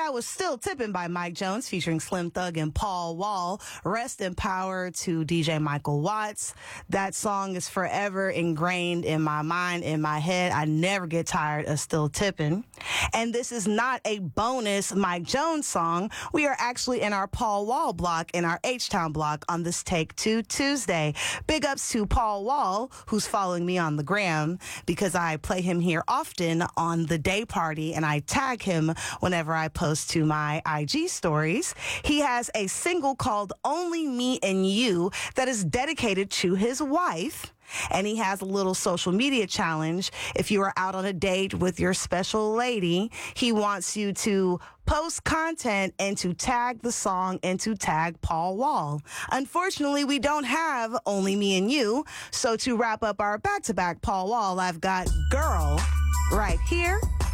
That was Still Tippin' by Mike Jones featuring Slim Thug and Paul Wall. Rest in power to DJ Michael Watts. That song is forever ingrained in my mind, in my head. I never get tired of Still Tippin'. And this is not a bonus Mike Jones song. We are actually in our Paul Wall block, in our H-Town block on this Take Two Tuesday. Big ups to Paul Wall, who's following me on the gram, because I play him here often on the day party and I tag him whenever I post to my IG stories. He has a single called Only Me and You that is dedicated to his wife. And he has a little social media challenge. If you are out on a date with your special lady, he wants you to post content and to tag the song and to tag Paul Wall. Unfortunately, we don't have Only Me and You. So to wrap up our back-to-back Paul Wall, I've got Girl right here